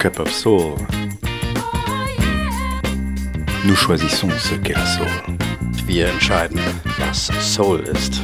Cup of Soul. Nous choisissons ce qu'est la Soul. Wir entscheiden, was Soul ist.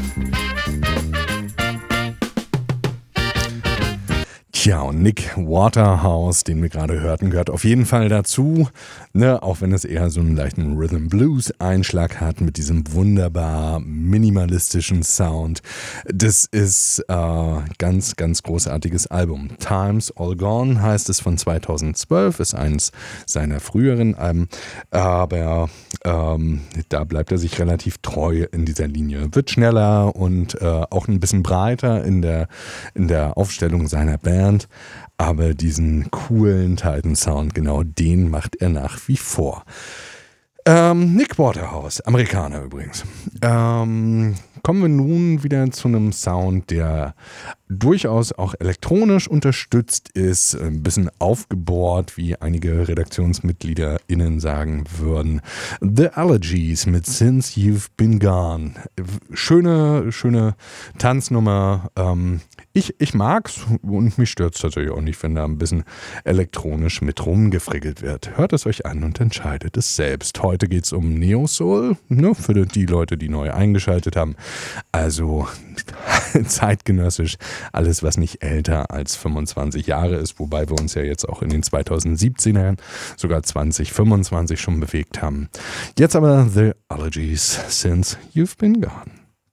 Tja, und Nick Waterhouse, den wir gerade hörten, gehört auf jeden Fall dazu, ne, auch wenn es eher so einen leichten Rhythm-Blues-Einschlag hat mit diesem wunderbar minimalistischen Sound. Das ist ganz, ganz großartiges Album. Times All Gone heißt es, von 2012, ist eins seiner früheren Alben, aber da bleibt er sich relativ treu in dieser Linie. Wird schneller und auch ein bisschen breiter in der Aufstellung seiner Band. Aber diesen coolen Titan-Sound, genau den macht er nach wie vor. Nick Waterhouse, Amerikaner übrigens. Kommen wir nun wieder zu einem Sound, der durchaus auch elektronisch unterstützt ist, ein bisschen aufgebohrt, wie einige RedaktionsmitgliederInnen sagen würden. The Allergies mit Since You've Been Gone. Schöne Tanznummer. Ich mag's und mich stört's tatsächlich auch nicht, wenn da ein bisschen elektronisch mit rumgefrickelt wird. Hört es euch an und entscheidet es selbst. Heute geht's um Neo Soul, ne, für die Leute, die neu eingeschaltet haben. Also zeitgenössisch, alles was nicht älter als 25 Jahre ist, wobei wir uns ja jetzt auch in den 2017ern, sogar 2025 schon bewegt haben. Jetzt aber The Allergies, Since You've Been Gone.